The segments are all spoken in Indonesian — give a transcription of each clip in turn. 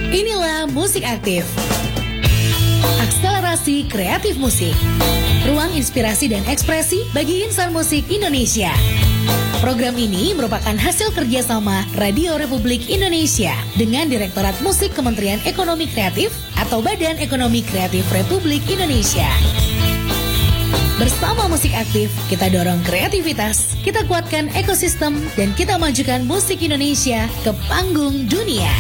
Inilah Musik Aktif. Akselerasi kreatif musik. Ruang inspirasi dan ekspresi bagi insan musik Indonesia. Program ini merupakan hasil kerjasama Radio Republik Indonesia dengan Direktorat Musik Kementerian Ekonomi Kreatif atau Badan Ekonomi Kreatif Republik Indonesia. Bersama Musik Aktif, kita dorong kreativitas, kita kuatkan ekosistem, dan kita majukan musik Indonesia ke panggung dunia.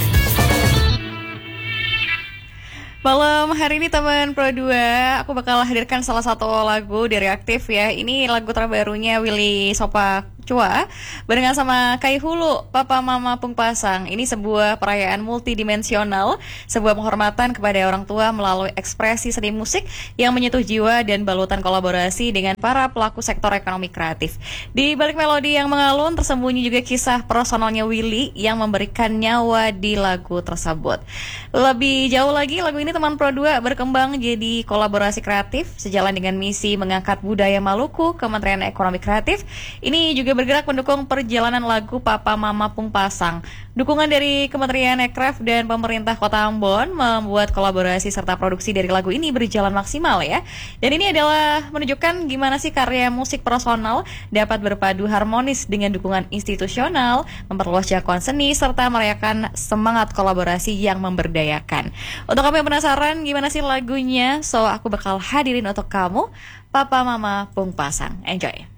Malam hari ini teman Pro 2, aku bakal hadirkan salah satu lagu dari Aktif ya. Ini lagu terbarunya Willy Sopakua barengan sama Kai Hulu, Papa Mama Pung Pasang. Ini sebuah perayaan multidimensional, sebuah penghormatan kepada orang tua melalui ekspresi seni musik yang menyentuh jiwa dan balutan kolaborasi dengan para pelaku sektor ekonomi kreatif. Di balik melodi yang mengalun tersembunyi juga kisah personalnya Willy yang memberikan nyawa di lagu tersebut. Lebih jauh lagi, lagu ini teman Pro 2 berkembang jadi kolaborasi kreatif sejalan dengan misi mengangkat budaya Maluku Kementerian Ekonomi Kreatif. Ini juga bergerak mendukung perjalanan lagu Papa Mama Pung Pasang. Dukungan dari Kementerian Ekraf dan pemerintah Kota Ambon membuat kolaborasi serta produksi dari lagu ini berjalan maksimal ya. Dan ini adalah menunjukkan gimana sih karya musik personal dapat berpadu harmonis dengan dukungan institusional, memperluas jangkauan seni serta merayakan semangat kolaborasi yang memberdayakan. Untuk kamu yang penasaran gimana sih lagunya, so aku bakal hadirin untuk kamu Papa Mama Pung Pasang. Enjoy.